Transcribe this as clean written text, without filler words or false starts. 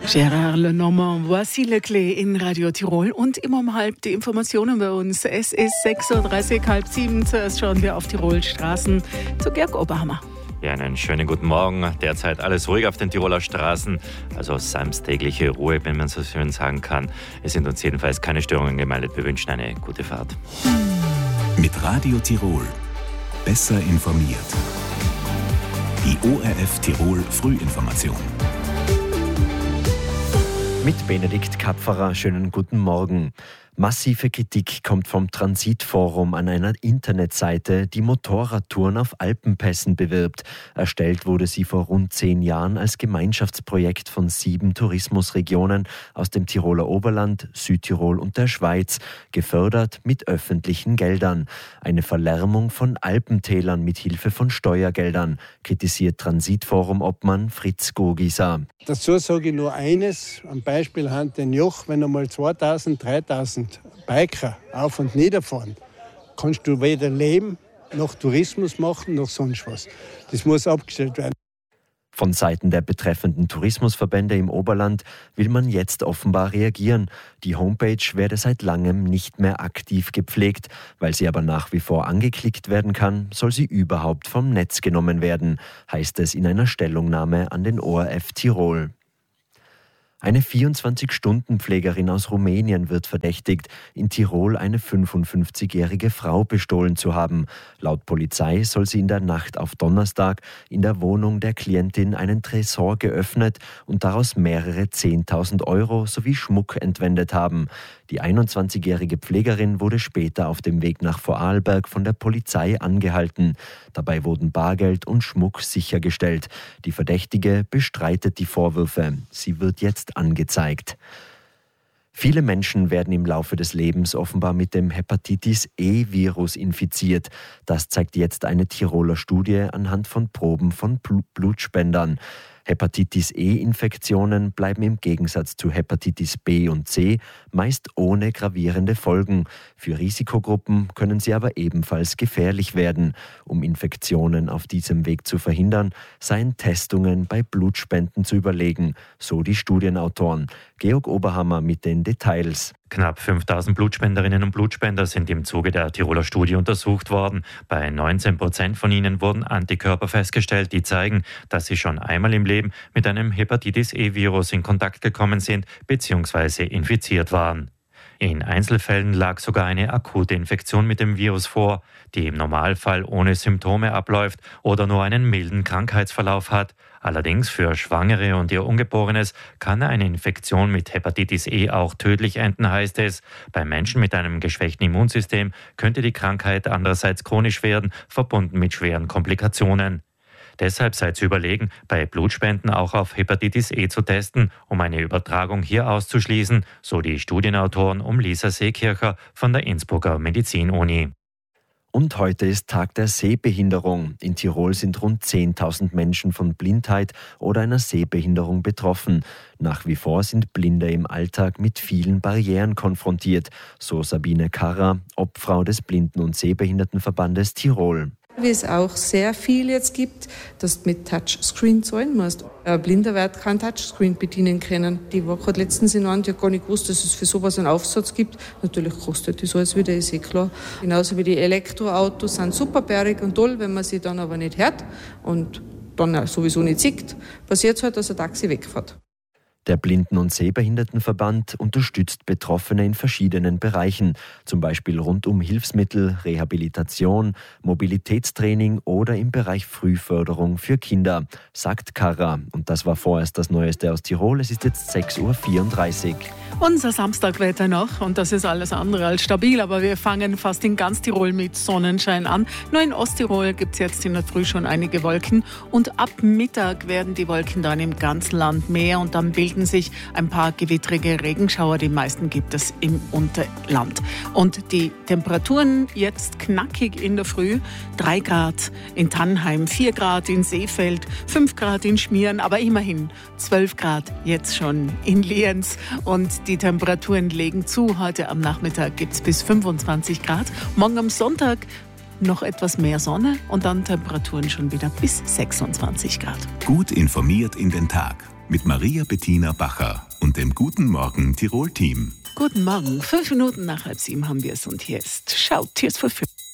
Gérard Lenormand, voici le clé in Radio Tirol und immer um halb die Informationen bei uns. Es ist 6.30 Uhr, halb 7. Zuerst schauen wir auf Tirol Straßen zu Georg Oberhammer. Ja, einen schönen guten Morgen. Derzeit alles ruhig auf den Tiroler Straßen, also samstägliche Ruhe, wenn man so schön sagen kann. Es sind uns jedenfalls keine Störungen gemeldet. Wir wünschen eine gute Fahrt. Mit Radio Tirol besser informiert. Die ORF Tirol Frühinformation. Mit Benedikt Kapferer, schönen guten Morgen. Massive Kritik kommt vom Transitforum an einer Internetseite, die Motorradtouren auf Alpenpässen bewirbt. Erstellt wurde sie vor rund 10 Jahren als Gemeinschaftsprojekt von 7 Tourismusregionen aus dem Tiroler Oberland, Südtirol und der Schweiz, gefördert mit öffentlichen Geldern. Eine Verlärmung von Alpentälern mit Hilfe von Steuergeldern, kritisiert Transitforum-Obmann Fritz Gogiser. Dazu sage ich nur eines, am Beispiel Hand den Joch, wenn einmal 2000, 3000 Biker auf- und niederfahren, kannst du weder leben, noch Tourismus machen, noch sonst was. Das muss abgestellt werden. Von Seiten der betreffenden Tourismusverbände im Oberland will man jetzt offenbar reagieren. Die Homepage werde seit langem nicht mehr aktiv gepflegt. Weil sie aber nach wie vor angeklickt werden kann, soll sie überhaupt vom Netz genommen werden, heißt es in einer Stellungnahme an den ORF Tirol. Eine 24-Stunden-Pflegerin aus Rumänien wird verdächtigt, in Tirol eine 55-jährige Frau bestohlen zu haben. Laut Polizei soll sie in der Nacht auf Donnerstag in der Wohnung der Klientin einen Tresor geöffnet und daraus mehrere 10.000 Euro sowie Schmuck entwendet haben. Die 21-jährige Pflegerin wurde später auf dem Weg nach Vorarlberg von der Polizei angehalten. Dabei wurden Bargeld und Schmuck sichergestellt. Die Verdächtige bestreitet die Vorwürfe. Sie wird jetzt angezeigt. Viele Menschen werden im Laufe des Lebens offenbar mit dem Hepatitis-E-Virus infiziert. Das zeigt jetzt eine Tiroler Studie anhand von Proben von Blutspendern. Hepatitis-E-Infektionen bleiben im Gegensatz zu Hepatitis B und C meist ohne gravierende Folgen. Für Risikogruppen können sie aber ebenfalls gefährlich werden. Um Infektionen auf diesem Weg zu verhindern, seien Testungen bei Blutspenden zu überlegen, so die Studienautoren. Georg Oberhammer mit den Details. Knapp 5000 Blutspenderinnen und Blutspender sind im Zuge der Tiroler Studie untersucht worden. Bei 19% von ihnen wurden Antikörper festgestellt, die zeigen, dass sie schon einmal im Leben mit einem Hepatitis-E-Virus in Kontakt gekommen sind bzw. infiziert waren. In Einzelfällen lag sogar eine akute Infektion mit dem Virus vor, die im Normalfall ohne Symptome abläuft oder nur einen milden Krankheitsverlauf hat. Allerdings für Schwangere und ihr Ungeborenes kann eine Infektion mit Hepatitis E auch tödlich enden, heißt es. Bei Menschen mit einem geschwächten Immunsystem könnte die Krankheit andererseits chronisch werden, verbunden mit schweren Komplikationen. Deshalb sei zu überlegen, bei Blutspenden auch auf Hepatitis E zu testen, um eine Übertragung hier auszuschließen, so die Studienautoren um Lisa Seekircher von der Innsbrucker Medizin-Uni. Und heute ist Tag der Sehbehinderung. In Tirol sind rund 10.000 Menschen von Blindheit oder einer Sehbehinderung betroffen. Nach wie vor sind Blinde im Alltag mit vielen Barrieren konfrontiert, so Sabine Karrer, Obfrau des Blinden- und Sehbehindertenverbandes Tirol. Wie es auch sehr viel jetzt gibt, dass du mit Touchscreen zahlen musst. Ein Blinder wird kein Touchscreen bedienen können. Die war gerade letztens in einem, die hat gar nicht gewusst, dass es für sowas einen Aufsatz gibt. Natürlich kostet das alles wieder, ist klar. Genauso wie die Elektroautos sind super bärig und toll, wenn man sie dann aber nicht hört und dann sowieso nicht sieht, passiert es halt, dass ein Taxi wegfährt. Der Blinden- und Sehbehindertenverband unterstützt Betroffene in verschiedenen Bereichen, zum Beispiel rund um Hilfsmittel, Rehabilitation, Mobilitätstraining oder im Bereich Frühförderung für Kinder, sagt Karra. Und das war vorerst das Neueste aus Tirol. Es ist jetzt 6.34 Uhr. Unser Samstagwetter noch und das ist alles andere als stabil, aber wir fangen fast in ganz Tirol mit Sonnenschein an. Nur in Osttirol gibt es jetzt in der Früh schon einige Wolken und ab Mittag werden die Wolken dann im ganzen Land mehr und dann bilden sich ein paar gewittrige Regenschauer. Die meisten gibt es im Unterland. Und die Temperaturen jetzt knackig in der Früh. 3 Grad in Tannheim, 4 Grad in Seefeld, 5 Grad in Schmieren, aber immerhin 12 Grad jetzt schon in Lienz. Und die Temperaturen legen zu. Heute am Nachmittag gibt es bis 25 Grad. Morgen am Sonntag noch etwas mehr Sonne und dann Temperaturen schon wieder bis 26 Grad. Gut informiert in den Tag. mit Maria Bettina Bacher und dem Guten Morgen Tirol-Team. Guten Morgen, 5 Minuten nach 6:30 haben wir es und hier ist Shout Tears for Fears.